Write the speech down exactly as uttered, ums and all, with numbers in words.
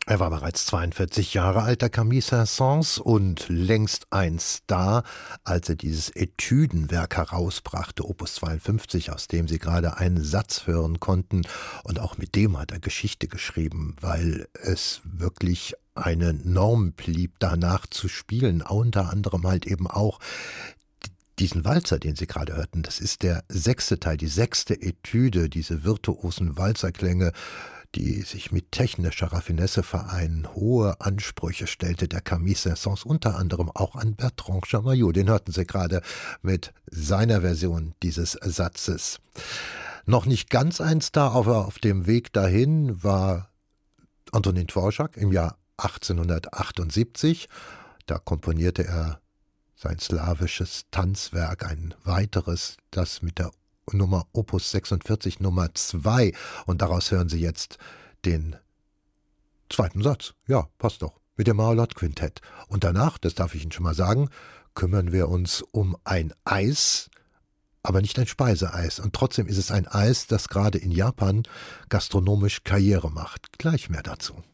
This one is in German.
Er war bereits zweiundvierzig Jahre alt, der Camille Saint-Saëns, und längst ein Star, als er dieses Etüdenwerk herausbrachte, Opus zweiundfünfzig, aus dem Sie gerade einen Satz hören konnten. Und auch mit dem hat er Geschichte geschrieben, weil es wirklich eine Norm blieb, danach zu spielen. Unter anderem halt eben auch diesen Walzer, den Sie gerade hörten. Das ist der sechste Teil, die sechste Etüde, diese virtuosen Walzerklänge, die sich mit technischer Raffinesse vereinen, hohe Ansprüche stellte der Camille Saint-Saëns unter anderem auch an Bertrand Chamayou. Den hörten Sie gerade mit seiner Version dieses Satzes. Noch nicht ganz ein Star, aber auf dem Weg dahin war Antonín Dvořák im Jahr achtzehnhundertachtundsiebzig. Da komponierte er sein slawisches Tanzwerk, ein weiteres, das mit der Nummer Opus sechsundvierzig Nummer zwei, und daraus hören Sie jetzt den zweiten Satz. Ja, passt doch, mit dem Marlott-Quintett. Und danach, das darf ich Ihnen schon mal sagen, kümmern wir uns um ein Eis, aber nicht ein Speiseeis. Und trotzdem ist es ein Eis, das gerade in Japan gastronomisch Karriere macht. Gleich mehr dazu.